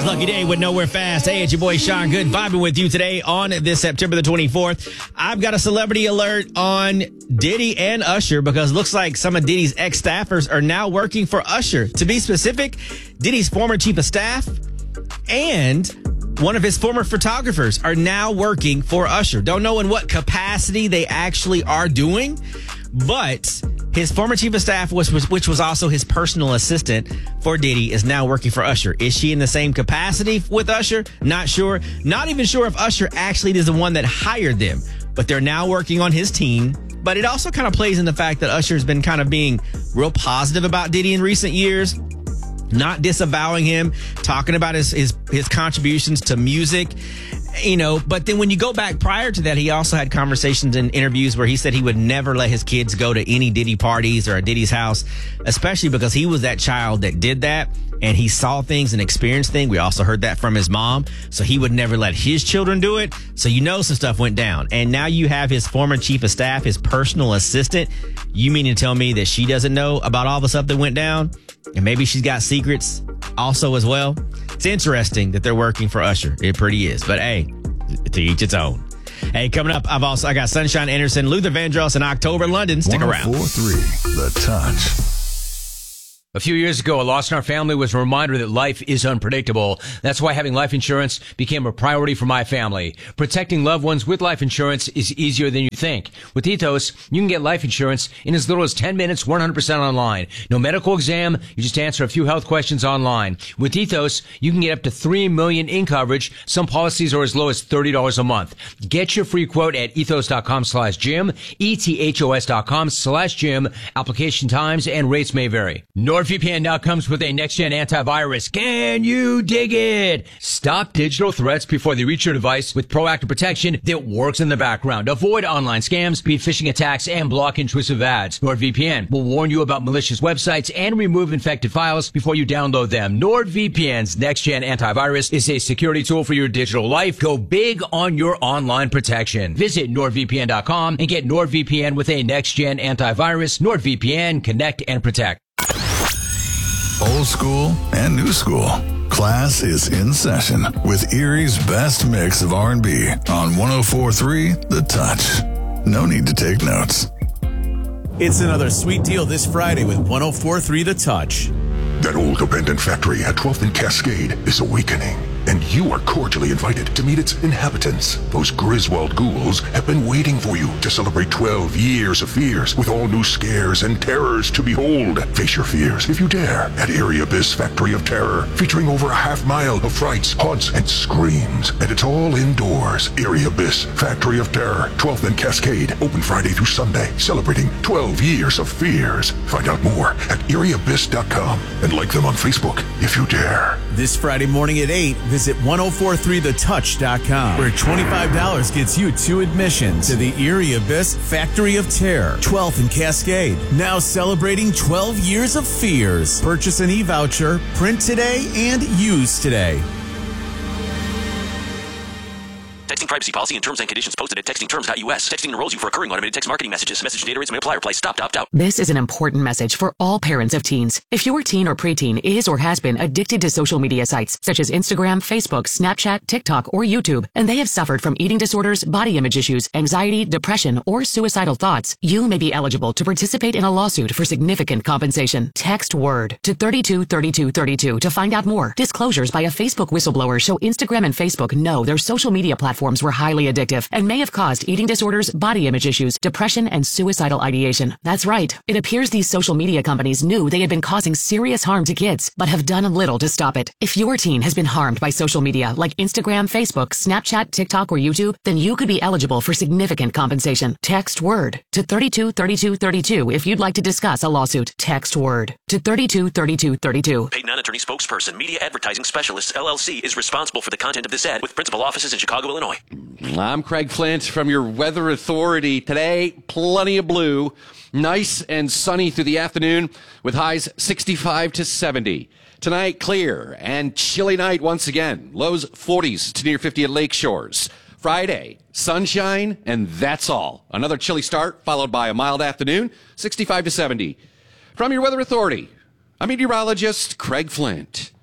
Tara's Lucky Day with Nowhere Fast. Hey, it's your boy Sean Good vibing with you today on this September the 24th. I've got a celebrity alert on Diddy and Usher because it looks like some of Diddy's ex-staffers are now working for Usher. To be specific, Diddy's former chief of staff and one of his former photographers are now working for Usher. Don't know in what capacity they actually are doing, but his former chief of staff, which was also his personal assistant for Diddy, is now working for Usher. Is she in the same capacity with Usher? Not sure. Not even sure if Usher actually is the one that hired them, but they're now working on his team. But it also kind of plays in the fact that Usher's been kind of being real positive about Diddy in recent years, not disavowing him, talking about his contributions to music. You know, but then when you go back prior to that, he also had conversations and interviews where he said he would never let his kids go to any Diddy parties or a Diddy's house, especially because he was that child that did that and he saw things and experienced things. We also heard that from his mom. So he would never let his children do it. So you know some stuff went down. And now you have his former chief of staff, his personal assistant. You mean to tell me that she doesn't know about all the stuff that went down? And maybe she's got secrets also as well. It's interesting that they're working for Usher. It pretty is. But hey, to each its own. Hey, coming up, I got Sunshine Anderson, Luther Vandross in October, London. Stick around. 104.3 The Touch. A few years ago, a loss in our family was a reminder that life is unpredictable. That's why having life insurance became a priority for my family. Protecting loved ones with life insurance is easier than you think. With Ethos, you can get life insurance in as little as 10 minutes, 100% online. No medical exam, you just answer a few health questions online. With Ethos, you can get up to $3 million in coverage. Some policies are as low as $30 a month. Get your free quote at ethos.com/Jim, ethos.com/Jim. Application times and rates may vary. NordVPN now comes with a next-gen antivirus. Can you dig it? Stop digital threats before they reach your device with proactive protection that works in the background. Avoid online scams, beat phishing attacks, and block intrusive ads. NordVPN will warn you about malicious websites and remove infected files before you download them. NordVPN's next-gen antivirus is a security tool for your digital life. Go big on your online protection. Visit NordVPN.com and get NordVPN with a next-gen antivirus. NordVPN, connect and protect. Old school and new school. Class is in session with Erie's best mix of R&B on 104.3 The Touch. No need to take notes. It's another sweet deal this Friday with 104.3 The Touch. That old abandoned factory at 12th and Cascade is awakening, and you are cordially invited to meet its inhabitants. Those Griswold ghouls have been waiting for you to celebrate 12 years of fears with all new scares and terrors to behold. Face your fears if you dare at Eerie Abyss Factory of Terror, featuring over a half mile of frights, haunts, and screams. And it's all indoors. Eerie Abyss Factory of Terror, 12th and Cascade, open Friday through Sunday, celebrating 12 years of fears. Find out more at EerieAbyss.com and like them on Facebook if you dare. This Friday morning at 8, visit 1043thetouch.com, where $25 gets you 2 admissions to the Eerie Abyss Factory of Terror, 12th and Cascade. Now celebrating 12 years of fears. Purchase an e-voucher, print today, and use today. Texting privacy policy and terms and conditions posted at textingterms.us. Texting enrolls you for recurring automated text marketing messages. Message data rates may apply. Reply stop to opt out. This is an important message for all parents of teens. If your teen or preteen is or has been addicted to social media sites such as Instagram, Facebook, Snapchat, TikTok, or YouTube, and they have suffered from eating disorders, body image issues, anxiety, depression, or suicidal thoughts, you may be eligible to participate in a lawsuit for significant compensation. Text WORD to 323232 to find out more. Disclosures by a Facebook whistleblower show Instagram and Facebook know their social media platforms were highly addictive and may have caused eating disorders, body image issues, depression, and suicidal ideation. That's right. It appears these social media companies knew they had been causing serious harm to kids, but have done little to stop it. If your teen has been harmed by social media like Instagram, Facebook, Snapchat, TikTok, or YouTube, then you could be eligible for significant compensation. Text WORD to 323232 if you'd like to discuss a lawsuit. Text WORD to 323232. Paid non-attorney spokesperson, Media Advertising Specialists, LLC, is responsible for the content of this ad with principal offices in Chicago, Illinois. I'm Craig Flint from your Weather Authority. Today, plenty of blue. Nice and sunny through the afternoon with highs 65 to 70. Tonight, clear and chilly night once again. Lows 40s to near 50 at lake shores. Friday, sunshine, and that's all. Another chilly start followed by a mild afternoon, 65 to 70. From your Weather Authority, I'm meteorologist Craig Flint.